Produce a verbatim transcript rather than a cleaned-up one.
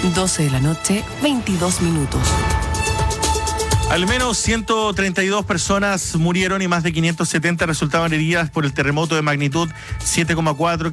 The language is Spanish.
doce de la noche, veintidós minutos. Al menos ciento treinta y dos personas murieron y más de quinientas setenta resultaban heridas por el terremoto de magnitud siete coma cuatro